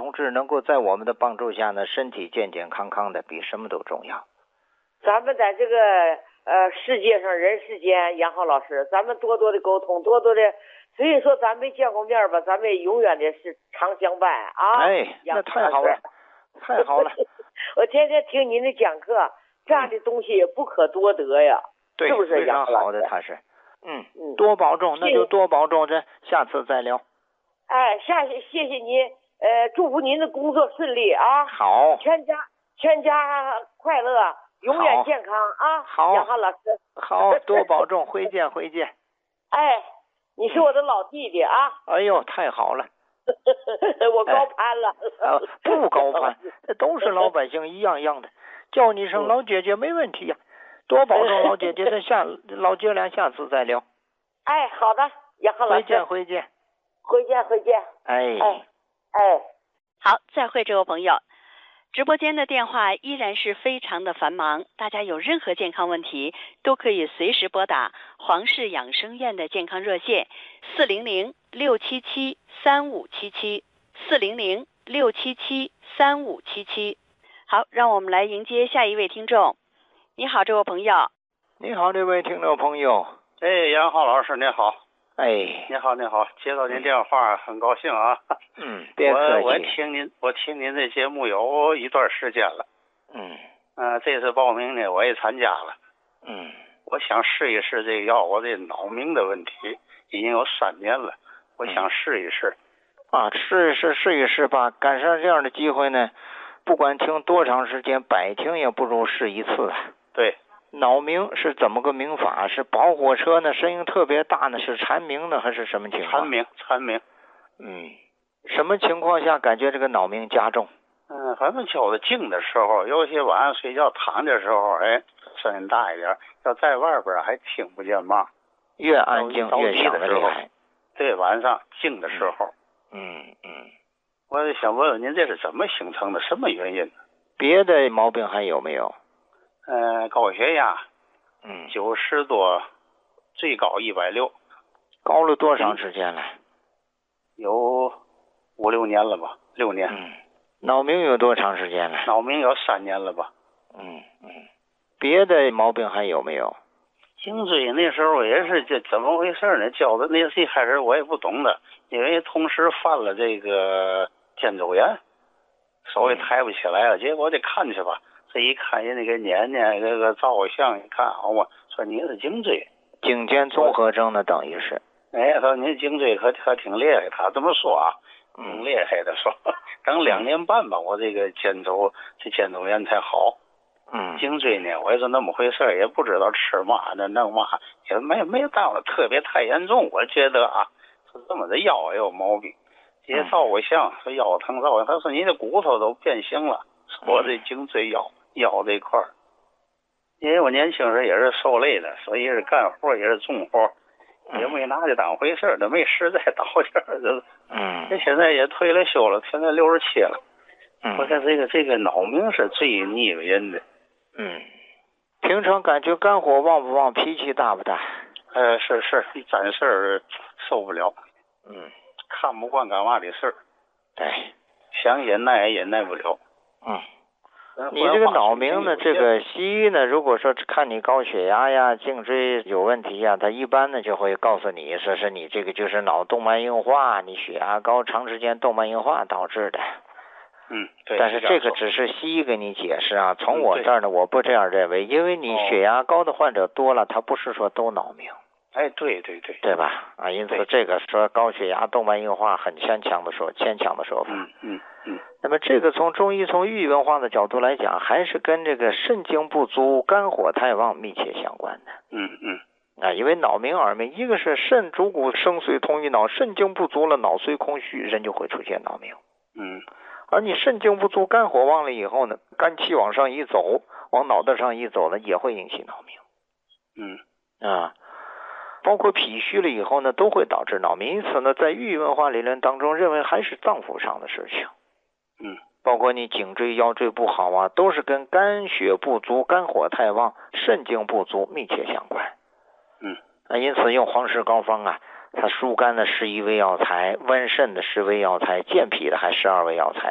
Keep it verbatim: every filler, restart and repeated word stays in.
同志能够在我们的帮助下呢，身体健健康康的，比什么都重要。 咱们在这个呃世界上人世间，杨浩老师，咱们多多的沟通，多多的，所以说咱没见过面吧，咱们永远的是常相伴啊。 哎，那太好了，太好了。 我天天听您的讲课，这样的东西也不可多得呀， 对， 是不是？ 非常好的，他是，嗯嗯， 多保重，那就多保重，这下次再聊。 哎，下谢谢谢您，呃，祝福您的工作顺利啊！ 好， 全家全家快乐。永远健康啊！ 好， 杨浩老师， 好多保重，回见回见。 哎，你是我的老弟弟啊！ 哎呦，太好了， 我高攀了。 哎啊、不高攀，都是老百姓一样样的，叫你声老姐姐没问题呀、啊。多保重，老姐姐，咱下老姐俩下次再聊。 哎，好的，杨浩老师。 回见回见。 回见回见。 哎哎哎， 好，再会，这位朋友。直播间的电话依然是非常的繁忙，大家有任何健康问题都可以随时拨打黄氏养生院的健康热线四零零六七七三五七七四零零六七七三五七七。好，让我们来迎接下一位听众。你好，这位朋友。 你好，这位听众朋友。 哎，杨浩老师，你好。 哎， 你好，你好，接到您电话、嗯、很高兴啊。 嗯，别客气。 我我听您，我听您这节目有一段时间了。 嗯。 呃，这次报名呢，我也参加了。 嗯。 我想试一试这个药，我这脑鸣的问题已经有三年了，我想试一试。 嗯、啊，试一试，试一试吧。赶上这样的机会呢，不管听多长时间，百听也不如试一次啊。 对。 脑鸣是怎么个鸣法？是跑火车呢？声音特别大呢？是蝉鸣呢？还是什么情况？ 蝉鸣，蝉鸣。 嗯，什么情况下感觉这个脑鸣加重？ 嗯，反正觉得静的时候，有些晚上睡觉躺的时候，哎，声音大一点；要在外边还听不见嘛。 越安静越响的厉害。 对，晚上静的时候。 嗯嗯。 我想问问您，这是怎么形成的？什么原因？ 别的毛病还有没有？ 呃，高血压， 嗯， 九十多，最高一百六， 高了多长时间了？ 有五六年了吧，六年。 嗯，脑鸣有多长时间了？ 脑鸣有三年了吧。 嗯嗯，别的毛病还有没有？ 颈椎那时候也是这怎么回事呢？教的那一开始我也不懂的，因为同时犯了这个肩周炎，手也抬不起来了，结果得看去吧。这一看人那个年年这个照相一看，好嘛，说你是颈椎颈肩综合症呢，等于是。 哎，他说你颈椎可可挺厉害，他这么说啊，挺厉害的说。等两年半吧，我这个肩周这肩周炎才好。 嗯。 颈椎呢，我也是那么回事，也不知道吃嘛的弄嘛，也没没到特别太严重，我觉得啊，是这么的腰也有毛病。也照过相，说腰疼照过，他说你的骨头都变形了，说我这颈椎腰。腰这块儿，因为我年轻时也是受累的，所以是干活也是重活，也没拿这当回事，都没实在倒劲儿，这嗯， 这现在也退了休了，现在六十七了。 嗯， 我看这个这个脑鸣是最腻人的。 嗯，平常感觉肝火旺不旺，脾气大不大？ 呃，是是，一沾事儿受不了。 嗯， 看不惯干嘛的事儿。 对， 想忍耐也忍耐不了。 嗯。你这个脑鸣呢，这个西医呢，如果说看你高血压呀、颈椎有问题呀，他一般呢就会告诉你说是你这个就是脑动脉硬化，你血压高，长时间动脉硬化导致的。 嗯，对。 但是这个只是西医给你解释啊，从我这儿呢，我不这样认为，因为你血压高的患者多了，他不是说都脑鸣。 哎，对对对， 对吧？啊，因此这个说高血压、动脉硬化很牵强的说，牵强的说法。 嗯嗯嗯。 那么这个从中医从寓文化的角度来讲，还是跟这个肾精不足、肝火太旺密切相关的。 嗯嗯。 啊，因为脑鸣、耳鸣，一个是肾主骨生髓通于脑，肾精不足了，脑髓空虚，人就会出现脑鸣。 嗯。 而你肾精不足、肝火旺了以后呢，肝气往上一走，往脑袋上一走呢，也会引起脑鸣。 嗯。 啊。包括脾虚了以后呢，都会导致脑鸣。因此呢，在寓意文化理论当中，认为还是脏腑上的事情。 嗯， 包括你颈椎、腰椎不好啊，都是跟肝血不足、肝火太旺、肾精不足密切相关。 嗯， 啊，因此用黄氏膏方啊，它疏肝的十一味药材，温肾的十味药材，健脾的还十二味药材。